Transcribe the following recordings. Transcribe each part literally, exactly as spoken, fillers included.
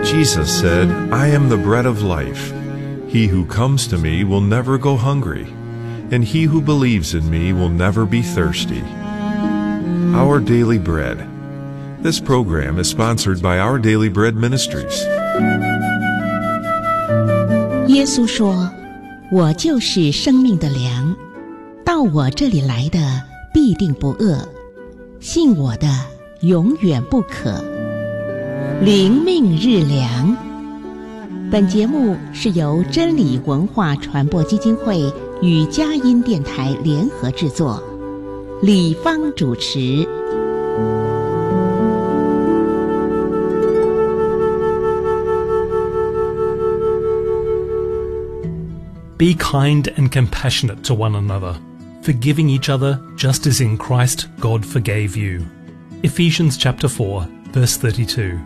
Jesus said, "I am the bread of life. He who comes to me will never go hungry, and he who believes in me will never be thirsty." Our Daily Bread. This program is sponsored by Our Daily Bread Ministries. 耶稣说：“我就是生命的粮，到我这里来的必定不饿，信我的永远不渴。”灵命日粮。本节目是由真理文化传播基金会与佳音电台联合制作，李芳主持。 Be kind and compassionate to one another, forgiving each other just as in Christ God forgave you. Ephesians chapter four, verse thirty-two.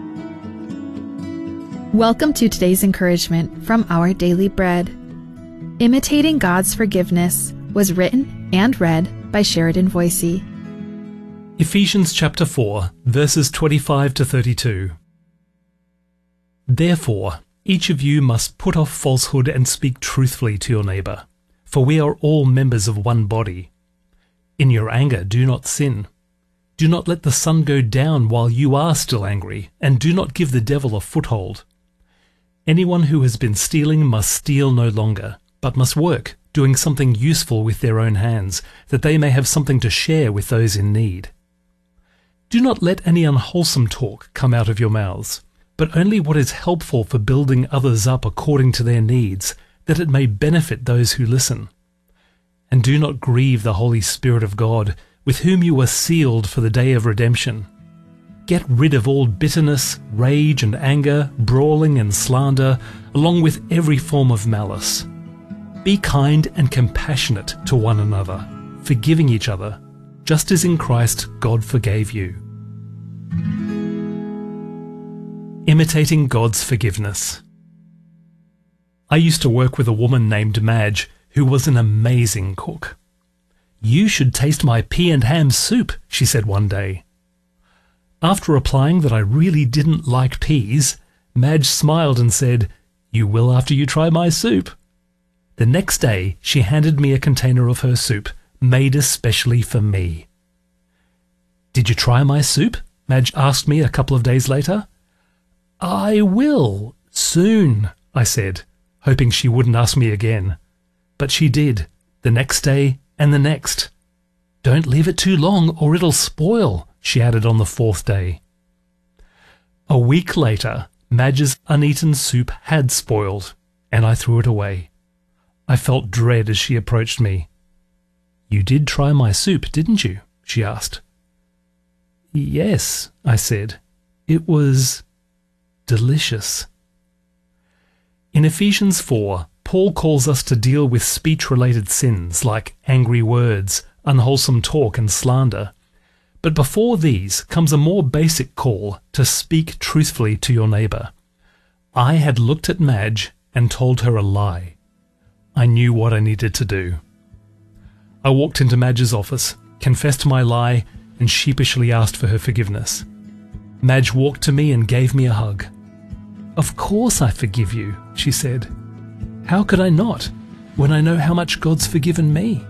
Welcome to today's encouragement from Our Daily Bread. Imitating God's Forgiveness was written and read by Sheridan Voisey. Ephesians chapter four, verses twenty-five to thirty-two. Therefore, each of you must put off falsehood and speak truthfully to your neighbour, for we are all members of one body. In your anger do not sin. Do not let the sun go down while you are still angry, and do not give the devil a foothold. Anyone who has been stealing must steal no longer, but must work, doing something useful with their own hands, that they may have something to share with those in need. Do not let any unwholesome talk come out of your mouths, but only what is helpful for building others up according to their needs, that it may benefit those who listen. And do not grieve the Holy Spirit of God, with whom you were sealed for the day of redemption. Get rid of all bitterness, rage and anger, brawling and slander, along with every form of malice. Be kind and compassionate to one another, forgiving each other, just as in Christ God forgave you. Imitating God's forgiveness. I used to work with a woman named Madge, who was an amazing cook. "You should taste my pea and ham soup," she said one day. After replying that I really didn't like peas, Madge smiled and said, "You will after you try my soup." The next day, she handed me a container of her soup, made especially for me. "Did you try my soup?" Madge asked me a couple of days later. "I will, soon," I said, hoping she wouldn't ask me again. But she did, the next day and the next. "Don't leave it too long or it'll spoil," she added on the fourth day. A week later, Madge's uneaten soup had spoiled, and I threw it away. I felt dread as she approached me. "You did try my soup, didn't you?" she asked. "Yes," I said. "It was delicious." In Ephesians four, Paul calls us to deal with speech-related sins like angry words, unwholesome talk and slander. But before these comes a more basic call to speak truthfully to your neighbour. I had looked at Madge and told her a lie. I knew what I needed to do. I walked into Madge's office, confessed my lie, and sheepishly asked for her forgiveness. Madge walked to me and gave me a hug. "Of course I forgive you," she said. "How could I not, when I know how much God's forgiven me?"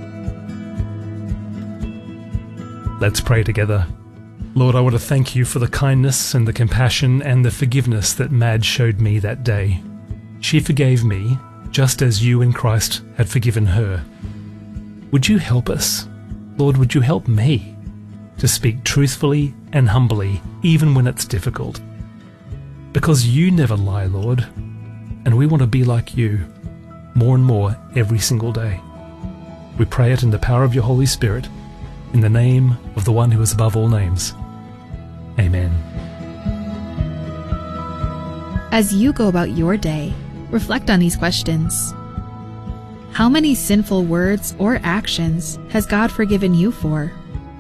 Let's pray together. Lord, I want to thank you for the kindness and the compassion and the forgiveness that Madge showed me that day. She forgave me, just as you in Christ had forgiven her. Would you help us? Lord, would you help me to speak truthfully and humbly, even when it's difficult? Because you never lie, Lord, and we want to be like you more and more every single day. We pray it in the power of your Holy Spirit, in the name of the one who is above all names. Amen. As you go about your day, reflect on these questions. How many sinful words or actions has God forgiven you for?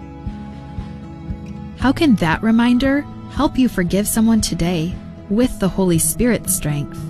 How can that reminder help you forgive someone today with the Holy Spirit's strength?